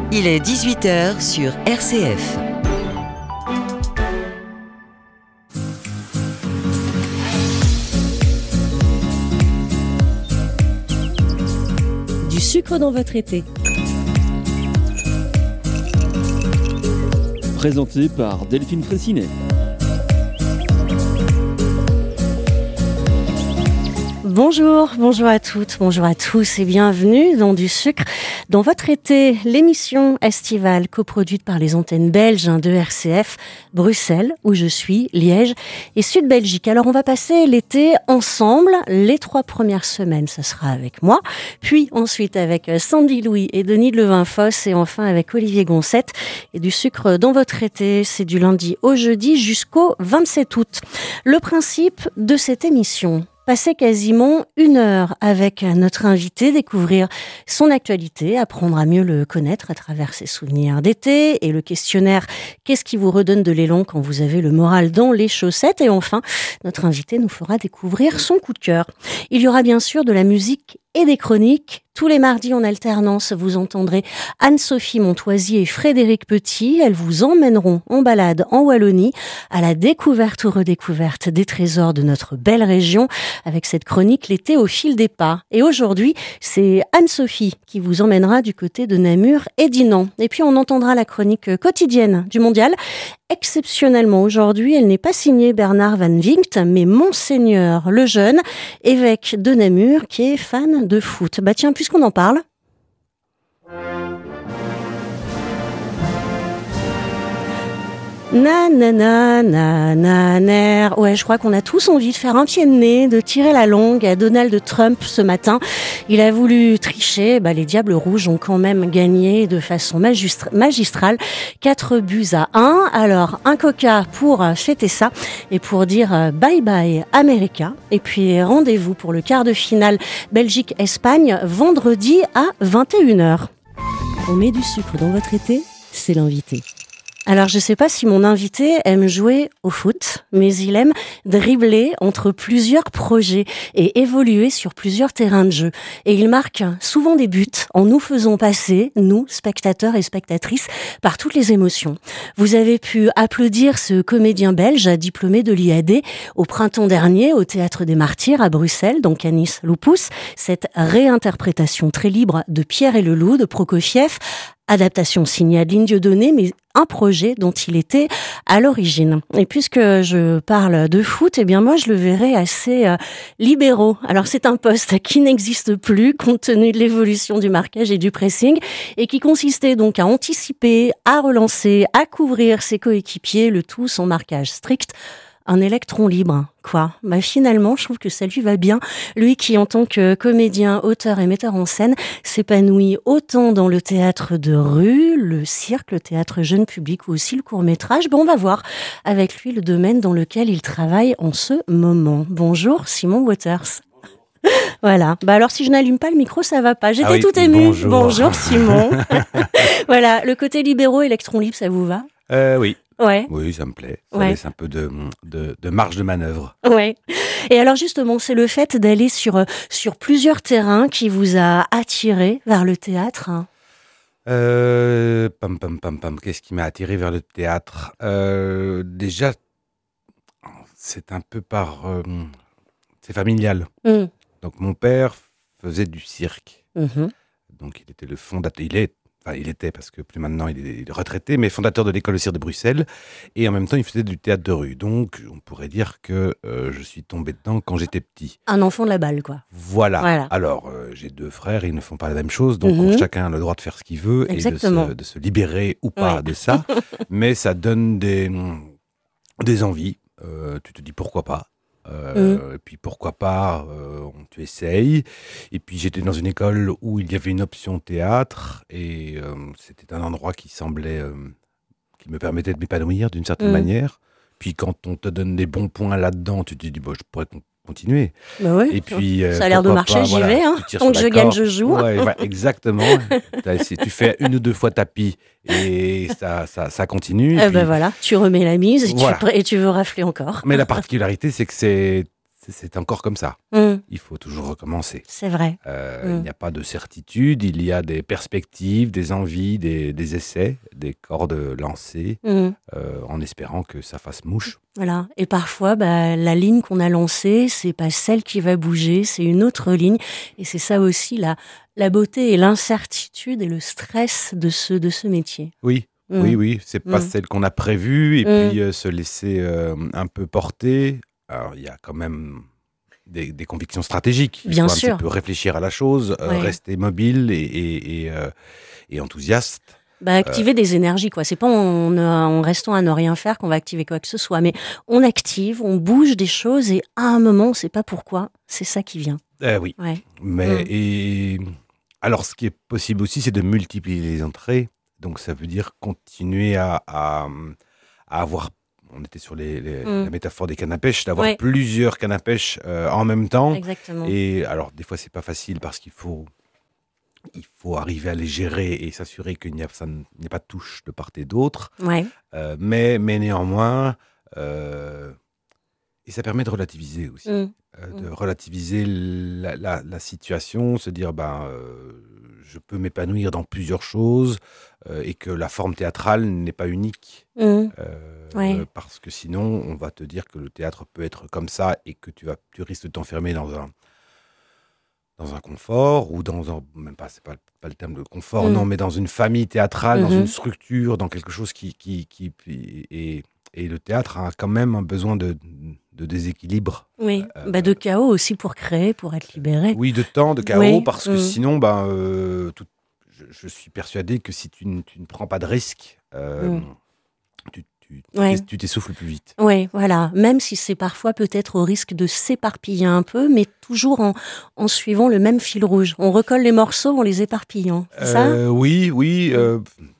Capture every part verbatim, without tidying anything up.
Il est dix-huit heures sur R C F. Du sucre dans votre été. Présenté par Delphine Fraissinet. Bonjour, bonjour à toutes, bonjour à tous et bienvenue dans Du sucre dans votre été, l'émission estivale coproduite par les antennes belges de R C F, Bruxelles, où je suis, Liège et Sud-Belgique. Alors on va passer l'été ensemble, les trois premières semaines, ça sera avec moi, puis ensuite avec Sandy Louis et Denis de Levainfosse et enfin avec Olivier Goncette. Et Du sucre dans votre été, c'est du lundi au jeudi jusqu'au vingt-sept août. Le principe de cette émission: passer quasiment une heure avec notre invité, découvrir son actualité, apprendre à mieux le connaître à travers ses souvenirs d'été et le questionnaire « Qu'est-ce qui vous redonne de l'élan quand vous avez le moral dans les chaussettes ?» Et enfin, notre invité nous fera découvrir son coup de cœur. Il y aura bien sûr de la musique et des chroniques. Tous les mardis en alternance, vous entendrez Anne-Sophie Montoisy et Frédéric Petit. Elles vous emmèneront en balade en Wallonie à la découverte ou redécouverte des trésors de notre belle région avec cette chronique L'été au fil des pas. Et aujourd'hui, c'est Anne-Sophie qui vous emmènera du côté de Namur et d'Inan. Et puis on entendra la chronique quotidienne du Mondial. Exceptionnellement aujourd'hui, elle n'est pas signée Bernard Van Vinkt, mais Monseigneur le Jeune, évêque de Namur, qui est fan de foot. Bah tiens, puisqu'on en parle... Na na na na na na. Ouais, je crois qu'on a tous envie de faire un pied de nez, de tirer la longue à Donald Trump ce matin. Il a voulu tricher. Bah, les Diables Rouges ont quand même gagné de façon magistra- magistrale. Quatre buts à un. Alors, un coca pour fêter ça et pour dire bye bye America. Et puis, rendez-vous pour le quart de finale Belgique-Espagne vendredi à vingt et une heures. On met du sucre dans votre été, c'est l'invité. Alors, je sais pas si mon invité aime jouer au foot, mais il aime dribbler entre plusieurs projets et évoluer sur plusieurs terrains de jeu. Et il marque souvent des buts en nous faisant passer, nous, spectateurs et spectatrices, par toutes les émotions. Vous avez pu applaudir ce comédien belge diplômé de l'I A D au printemps dernier au Théâtre des Martyrs à Bruxelles, dans Canis Lupus, cette réinterprétation très libre de Pierre et le Loup de Prokofiev, adaptation signée Adeline Dieudonné, mais un projet dont il était à l'origine. Et puisque je parle de foot, eh bien moi je le verrais assez euh, libéraux. Alors c'est un poste qui n'existe plus compte tenu de l'évolution du marquage et du pressing et qui consistait donc à anticiper, à relancer, à couvrir ses coéquipiers, le tout sans marquage strict. Un électron libre, quoi. Bah finalement, je trouve que ça lui va bien. Lui qui, en tant que comédien, auteur et metteur en scène, s'épanouit autant dans le théâtre de rue, le cirque, le théâtre jeune public ou aussi le court-métrage. Bon, on va voir avec lui le domaine dans lequel il travaille en ce moment. Bonjour, Simon Waters. Voilà. Bah alors, si je n'allume pas le micro, ça va pas. J'étais ah oui, tout émue. Bonjour, bonjour Simon. Voilà. Le côté libéraux, électron libre, ça vous va? Euh, oui. Ouais. Oui, ça me plaît. Ça ouais. laisse un peu de, de, de marge de manœuvre. Ouais. Et alors justement, c'est le fait d'aller sur, sur plusieurs terrains qui vous a attiré vers le théâtre. Euh, pam, pam, pam, pam. Qu'est-ce qui m'a attiré vers le théâtre? euh, Déjà, c'est un peu par... Euh, c'est familial. Mm. Donc mon père faisait du cirque. Mm-hmm. Donc il était le fondateur... Il est Enfin, il était, parce que plus maintenant il est retraité, mais fondateur de l'école de cirque de Bruxelles. Et en même temps, il faisait du théâtre de rue. Donc, on pourrait dire que euh, je suis tombé dedans quand j'étais petit. Un enfant de la balle, quoi. Voilà. voilà. Alors, euh, j'ai deux frères, ils ne font pas la même chose. Donc, mm-hmm. chacun a le droit de faire ce qu'il veut. Exactement. Et de se, de se libérer ou pas ouais. de ça. Mais ça donne des, des envies. Euh, tu te dis pourquoi pas. Euh, mmh. Et puis pourquoi pas, euh, tu essayes. Et puis j'étais dans une école où il y avait une option théâtre et euh, c'était un endroit qui semblait, euh, qui me permettait de m'épanouir d'une certaine mmh. manière. Puis quand on te donne des bons points là-dedans, tu te dis bon, je pourrais continuer. Bah ouais, et puis euh, ça a l'air de marcher, pas, j'y voilà, vais. Hein. Donc je gagne, je joue. Ouais, ouais, exactement. Tu fais une ou deux fois tapis et ça, ça, ça continue. Et, et puis, ben voilà, tu remets la mise et, voilà. tu, et tu veux rafler encore. Mais la particularité, c'est que c'est, c'est, c'est encore comme ça. Mmh. Il faut toujours recommencer. C'est vrai. Euh, Mmh. Il n'y a pas de certitude, il y a des perspectives, des envies, des, des essais, des cordes lancées, Mmh. euh, en espérant que ça fasse mouche. Voilà. Et parfois, bah, la ligne qu'on a lancée, c'est pas celle qui va bouger, c'est une autre ligne. Et c'est ça aussi la, la beauté et l'incertitude et le stress de ce, de ce métier. Oui, Mmh. oui, oui, c'est pas Mm. celle qu'on a prévue, et Mm. puis euh, se laisser euh, un peu porter. Alors, il y a quand même des, des convictions stratégiques. Il Bien faut un sûr. petit peu réfléchir à la chose, euh, Ouais. rester mobile et, et, et, euh, et enthousiaste. Bah, activer des énergies, quoi. C'est pas en, en restant à ne rien faire qu'on va activer quoi que ce soit, mais on active, on bouge des choses et à un moment, on sait pas pourquoi, c'est ça qui vient. Euh, oui, Ouais. mais Mm. et alors ce qui est possible aussi, c'est de multiplier les entrées. Donc ça veut dire continuer à, à, à avoir. On était sur les, les- Mm. la métaphore des cannes à pêche, d'avoir Ouais. plusieurs cannes à pêche euh, en même temps. Exactement. Et alors, des fois, c'est pas facile parce qu'il faut, il faut arriver à les gérer et s'assurer qu'il n'y a, ça n'y a pas de touche de part et d'autre. Ouais. Euh, mais, mais néanmoins, euh, et ça permet de relativiser aussi. Mm. Euh, Mm. de relativiser la, la- la situation, se dire, ben, euh, je peux m'épanouir dans plusieurs choses euh, et que la forme théâtrale n'est pas unique. Mm. Euh, Ouais. Parce que sinon, on va te dire que le théâtre peut être comme ça et que tu, vas, tu risques de t'enfermer dans un, dans un confort ou dans un. Même pas, c'est pas, pas le terme de confort, Mm. non, mais dans une famille théâtrale, dans Mhm. une structure, dans quelque chose qui. qui, qui et, et le théâtre a quand même un besoin de, de déséquilibre. Oui. Euh, Bah, de chaos aussi pour créer, pour être libéré. Oui, de temps, de chaos, Oui. parce que Mm. sinon, ben, euh, tout- je, je suis persuadé que si tu, ne- tu ne prends pas de risque, euh, Mm. tu, tu, Ouais. tu t'essouffles plus vite. Oui, voilà. Même si c'est parfois peut-être au risque de s'éparpiller un peu, mais toujours en, en suivant le même fil rouge. On recolle les morceaux en les éparpillant. C'est ça Euh, oui, oui. euh,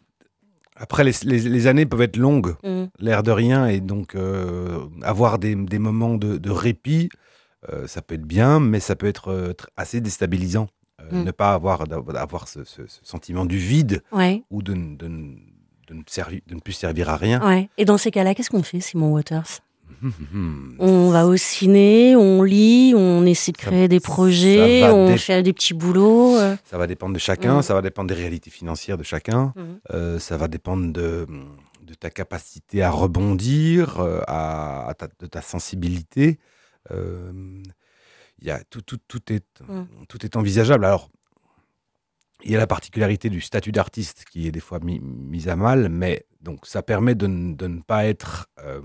après, les, les- les années peuvent être longues, Mm. l'air de rien, et donc euh, avoir des, des moments de, de répit, euh, ça peut être bien, mais ça peut être euh, tr- assez déstabilisant. Euh, Mm. Ne pas avoir, avoir ce, ce- ce sentiment du vide Ouais, ou de, ne- de, ne- de ne servi- de ne plus servir à rien. ouais. Et dans ces cas-là, qu'est-ce qu'on fait, Simon Waters? Hum, hum. On va au ciné, on lit, on essaie de Ça- créer des ça projets, va on dé- fait des petits boulots. euh. Ça va dépendre de chacun, Mm. ça va dépendre des réalités financières de chacun, Mhm. euh, ça va dépendre de, de ta capacité à rebondir, euh, à, à ta, de ta sensibilité. Euh, il y a, tout, tout, tout, est, Mm. tout est envisageable. Alors, il y a la particularité du statut d'artiste qui est des fois mis, mise à mal, mais donc ça permet de, ne- de ne pas être euh,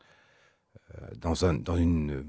euh, dans, un, dans une...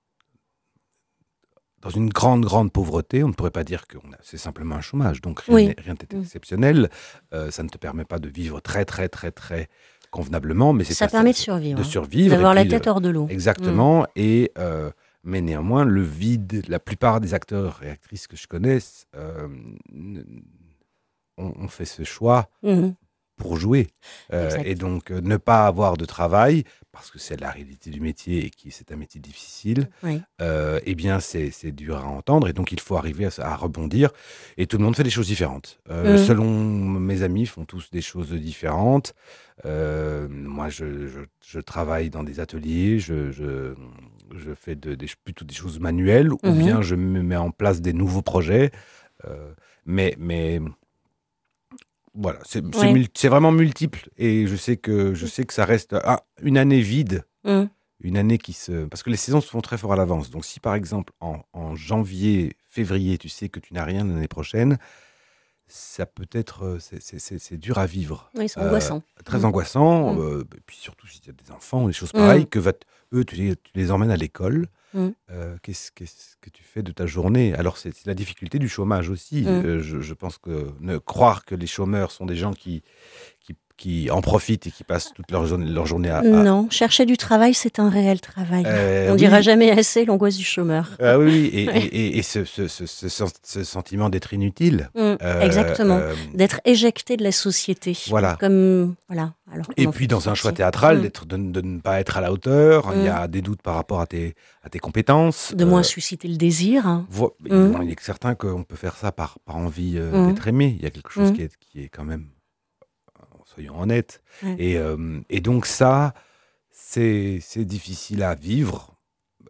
Dans une grande, grande pauvreté, on ne pourrait pas dire que on a- c'est simplement un chômage, donc rien Oui. n'est rien n'est Mm. exceptionnel. Euh, ça ne te permet pas de vivre très, très, très, très convenablement, mais c'est Ça ta- permet de survivre. de hein. survivre. D'avoir et la puis de- tête hors de l'eau. Exactement. Et, euh, mais néanmoins, le vide, la plupart des acteurs et actrices que je connaisse, euh, n- on, on fait ce choix Mhm. pour jouer. Euh, Exact. et donc, euh, ne pas avoir de travail, parce que c'est la réalité du métier et que c'est un métier difficile, Oui. euh, eh bien, c'est c'est dur à entendre. Et donc, il faut arriver à, s- à rebondir. Et tout le monde fait des choses différentes. Euh, Mhm. Selon mes amis, font tous des choses différentes. Euh, moi, je, je- je travaille dans des ateliers, je, je, je fais de- des, plutôt des choses manuelles, ou Mhm. bien je me mets en place des nouveaux projets. Euh, mais, mais voilà, c'est c'est Ouais. mul- c'est vraiment multiple. Et je sais que, je sais que ça reste ah, une année vide. Mhm. Une année qui se... Parce que les saisons se font très fort à l'avance. Donc si par exemple en, en janvier, février, tu sais que tu n'as rien l'année prochaine, ça peut être... euh, c'est- c'est c'est- c'est dur à vivre. Oui, c'est Euh, angoissant. Très Mm. angoissant. Mm. euh, et puis surtout si tu as des enfants ou des choses Mm. pareilles, que va t- eux, tu les, tu les emmènes à l'école. Mm. Euh, Qu'est-ce qu'est-ce que tu fais de ta journée? Alors c'est c'est la difficulté du chômage aussi. Mm. Euh, je, je pense que ne croire que les chômeurs sont des gens qui, qui, qui en profitent et qui passent toute leur, journée- leur journée à... à- Non, chercher du travail, c'est un réel travail. Euh, On oui. dira jamais assez l'angoisse du chômeur. Ah oui, oui, et, Ouais. et, et- et ce, ce, ce, ce sen- ce sentiment d'être inutile. Mm, euh, exactement. euh, D'être éjecté de la société. Voilà. Comme, voilà. Alors qu'on et en puis fait dans un partie. choix théâtral, Mm. d'être, de, de ne pas être à la hauteur, il y Mm. a des doutes par rapport à tes, à tes compétences. De moins euh, susciter le désir. hein. vo- Mm. bon, il est certain qu'on peut faire ça par, par envie euh, Mm. d'être aimé. Il y a quelque chose Mm. qui, est, qui est quand même, euh, soyons honnêtes. Ouais. Et, euh, et donc ça, c'est, c'est difficile à vivre.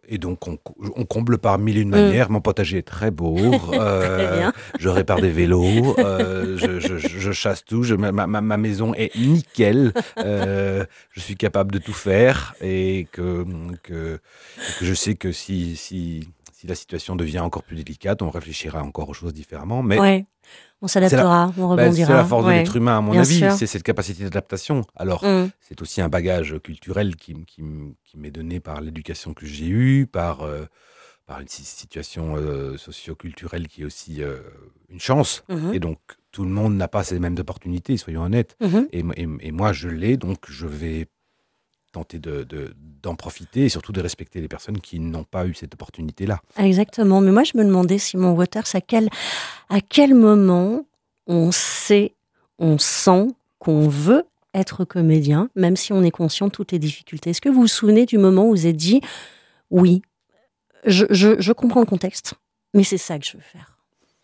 et donc, on, on comble par mille et une manières. Mmh. Mon potager est très beau. Euh, très bien. Je répare des vélos. Euh, je, je, je chasse tout. Je, ma, ma, ma maison est nickel. Euh, je suis capable de tout faire. Et que, que, que je sais que si, si, si la situation devient encore plus délicate, on réfléchira encore aux choses différemment. Mais ouais. On s'adaptera, on rebondira. Ben, c'est la force ouais. de l'être humain, à mon Bien avis. sûr. C'est cette capacité d'adaptation. Alors, mmh. c'est aussi un bagage culturel qui, qui, qui m'est donné par l'éducation que j'ai eue, par, euh, par une situation euh, socio-culturelle qui est aussi euh, une chance. Mmh. Et donc, tout le monde n'a pas ces mêmes opportunités, soyons honnêtes. Mmh. Et, et, et moi, je l'ai, donc je vais tenter de, de, d'en profiter et surtout de respecter les personnes qui n'ont pas eu cette opportunité-là. Exactement. Mais moi, je me demandais, Simon Waters, à quel, à quel moment on sait, on sent qu'on veut être comédien, même si on est conscient de toutes les difficultés. Est-ce que vous vous souvenez du moment où vous vous êtes dit « Oui, je, je, je comprends le contexte, mais c'est ça que je veux faire »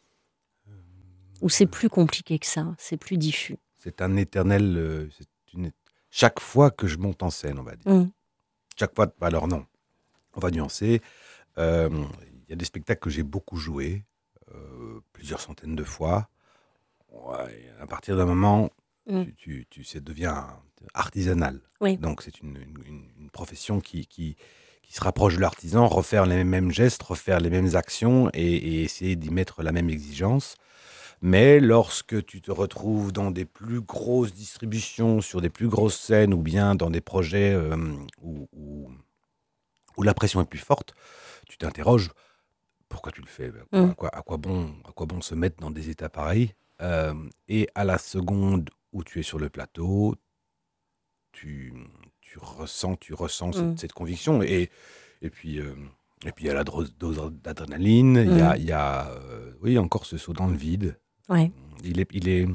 Ou c'est plus compliqué que ça, c'est plus diffus? C'est un éternel... Euh, c'est une... Chaque fois que je monte en scène, on va dire. Mmh. Chaque fois, alors non, on va nuancer. Il euh, y a des spectacles que j'ai beaucoup joués, euh, plusieurs centaines de fois. Ouais, à partir d'un moment, mmh. tu, tu, tu, ça devient artisanal. Oui. Donc c'est une, une, une profession qui, qui, qui se rapproche de l'artisan, refaire les mêmes gestes, refaire les mêmes actions et, et essayer d'y mettre la même exigence. Mais lorsque tu te retrouves dans des plus grosses distributions, sur des plus grosses scènes, ou bien dans des projets euh, où, où, où la pression est plus forte, tu t'interroges, pourquoi tu le fais ? à, quoi, mmh. à, quoi, à, quoi bon, à quoi bon se mettre dans des états pareils ? euh, Et à la seconde où tu es sur le plateau, tu, tu ressens, tu ressens mmh. cette, cette conviction. Et, et puis... Euh, et puis il y a la dose d'adrénaline, il mmh. y a, il y a euh, oui, encore ce saut dans le vide. Ouais. Il est, il est,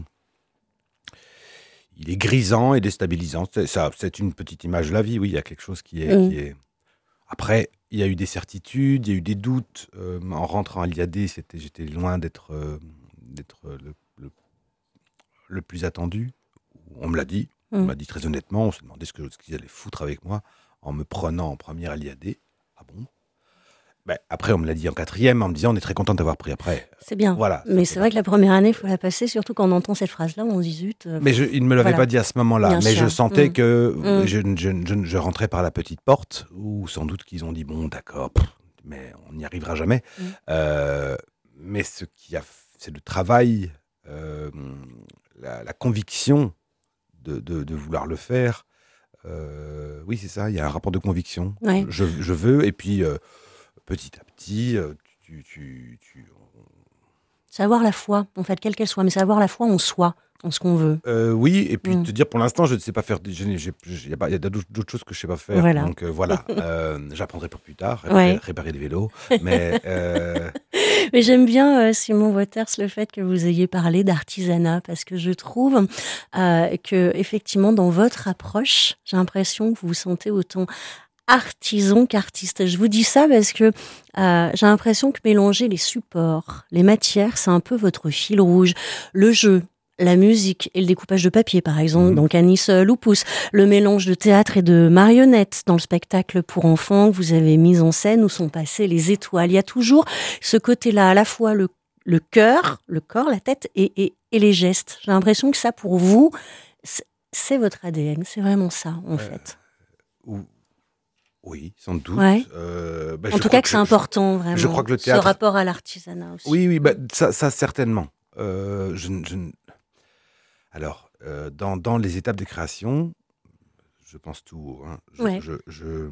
il est grisant et déstabilisant. C'est, ça, c'est une petite image de la vie. Oui, il y a quelque chose qui est, mmh. qui est. Après, il y a eu des certitudes, il y a eu des doutes. Euh, en rentrant à l'I A D, c'était, j'étais loin d'être, euh, d'être le, le, le plus attendu. On me l'a dit. Mmh. On m'a dit très honnêtement. On s'est demandé ce, que, ce qu'ils allaient foutre avec moi en me prenant en première à l'I A D. Ah bon ? Ben, après, on me l'a dit en quatrième, en me disant on est très content d'avoir pris après. C'est bien. Voilà, mais c'est vrai que la première année, il faut la passer, surtout quand on entend cette phrase-là, on se dit zut. Euh, mais je, il ne me l'avait voilà. pas dit à ce moment-là. Bien mais sûr. Je sentais mmh. que mmh. je, je, je, je rentrais par la petite porte, où sans doute qu'ils ont dit bon, d'accord, pff, mais on n'y arrivera jamais. Mmh. Euh, mais ce qui a, c'est le travail, euh, la, la conviction de, de, de vouloir le faire. Euh, oui, c'est ça. Il y a un rapport de conviction. Ouais. Je, je veux, et puis. Euh, Petit à petit, tu, tu, tu... C'est avoir la foi, en fait, quelle qu'elle soit, mais c'est avoir la foi en soi, en ce qu'on veut. Euh, oui, et puis mmh. te dire, pour l'instant, je ne sais pas faire... Il y a d'autres choses que je ne sais pas faire, voilà. donc euh, voilà. euh, j'apprendrai pour plus tard, réparer, ouais. réparer des vélos, mais... Euh... mais j'aime bien, euh, Simon Waters, le fait que vous ayez parlé d'artisanat, parce que je trouve euh, que, effectivement, dans votre approche, j'ai l'impression que vous vous sentez autant... artisan qu'artiste. Je vous dis ça parce que euh, j'ai l'impression que mélanger les supports, les matières, c'est un peu votre fil rouge. Le jeu, la musique et le découpage de papier, par exemple, mmh. dans Canis Lupus, le mélange de théâtre et de marionnettes dans le spectacle pour enfants que vous avez mis en scène où sont passées les étoiles. Il y a toujours ce côté-là, à la fois le, le cœur, le corps, la tête et, et, et les gestes. J'ai l'impression que ça, pour vous, c'est, c'est votre A D N. C'est vraiment ça, en euh, fait. Ou... Oui, sans doute. Ouais. Euh, bah, en tout cas, que, que c'est important, je, vraiment. Je crois que le théâtre... Ce rapport à l'artisanat aussi. Oui, oui, bah, ça, ça certainement. Euh, je, je... Alors, euh, dans, dans les étapes de création, je pense tout. Hein, je, ouais. je, je,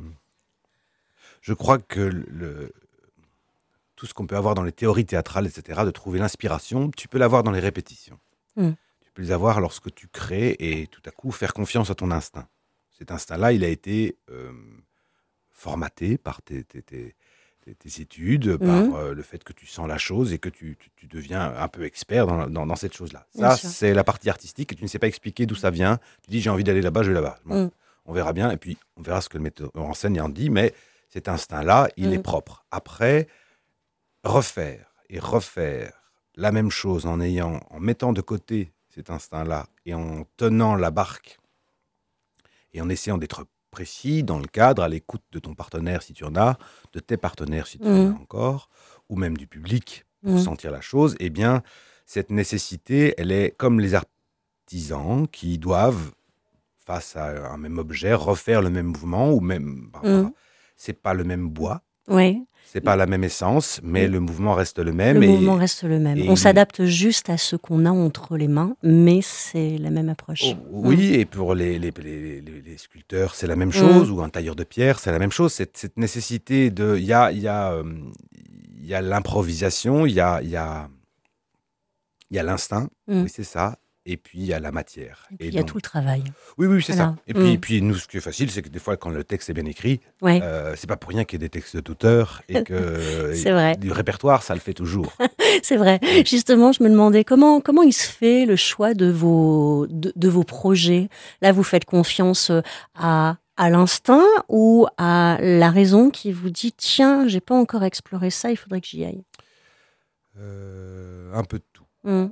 je crois que le, tout ce qu'on peut avoir dans les théories théâtrales, et cetera, de trouver l'inspiration, tu peux l'avoir dans les répétitions. Mm. Tu peux les avoir lorsque tu crées et tout à coup faire confiance à ton instinct. Cet instinct-là, il a été... Euh, formaté par tes, tes, tes, tes études, mmh. par euh, le fait que tu sens la chose et que tu, tu, tu deviens un peu expert dans, dans, dans cette chose-là. Bien ça, sûr. C'est la partie artistique et tu ne sais pas expliquer d'où ça vient. Tu dis, j'ai envie d'aller là-bas, je vais là-bas. Bon, mmh. On verra bien et puis on verra ce que le metteur en scène en dit, mais cet instinct-là, il mmh. est propre. Après, refaire et refaire la même chose en ayant, en mettant de côté cet instinct-là et en tenant la barque et en essayant d'être précis, dans le cadre, à l'écoute de ton partenaire si tu en as, de tes partenaires si tu Mmh. en as encore, ou même du public pour Mmh. sentir la chose, eh bien, cette nécessité, elle est comme les artisans qui doivent, face à un même objet, refaire le même mouvement, ou même, par rapport Mmh. à- c'est pas le même bois, Ouais. c'est pas la même essence, mais Mmh. le mouvement reste le même. Le et, mouvement reste le même. et On il- s'adapte juste à ce qu'on a entre les mains, mais c'est la même approche. Oh, oui, et pour les, les, les, les- les sculpteurs, c'est la même Mmh. chose, ou un tailleur de pierre, c'est la même chose. Cette, cette nécessité de. Il y a, il y a, euh, il y a l'improvisation, il y a, il y a, il y a l'instinct, Mmh. oui, c'est ça, et puis il y a la matière. Et puis Et il y a donc- tout le travail. Oui, oui, c'est Voilà. ça. Et puis, Mm. puis, nous, ce qui est facile, c'est que des fois, quand le texte est bien écrit, Ouais. euh, c'est pas pour rien qu'il y ait des textes d'auteur, et que C'est vrai. du répertoire, ça le fait toujours. C'est vrai. Justement, je me demandais comment comment il se fait le choix de vos de, de vos projets. Là, vous faites confiance à à l'instinct ou à la raison qui vous dit tiens, j'ai pas encore exploré ça, il faudrait que j'y aille. Euh, un peu de tout. Mm.